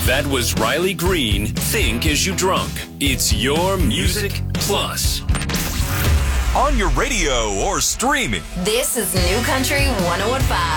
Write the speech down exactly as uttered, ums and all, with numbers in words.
That was Riley Green, Think As You Drunk. It's your Music Plus. On your radio or streaming. This is New Country one oh one point five.